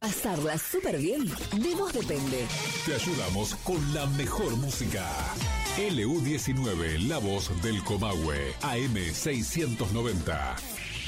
Pasarla súper bien, de vos depende. Te ayudamos con la mejor música. LU19, la voz del Comahue, AM 690.